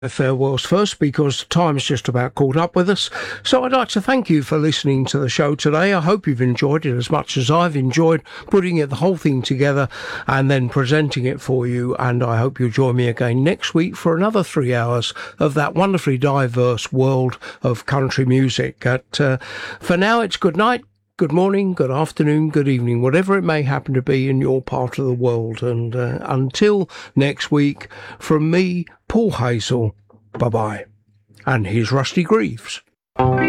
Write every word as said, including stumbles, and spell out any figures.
Farewells first, because time's just about caught up with us. So I'd like to thank you for listening to the show today. I hope you've enjoyed it as much as I've enjoyed putting it, the whole thing together and then presenting it for you. And I hope you'll join me again next week for another three hours of that wonderfully diverse world of country music. At, uh, for now, it's good night, good morning, good afternoon, good evening, whatever it may happen to be in your part of the world. And uh, until next week, from me, Paul Hazel, bye-bye. And here's Rusty Greaves.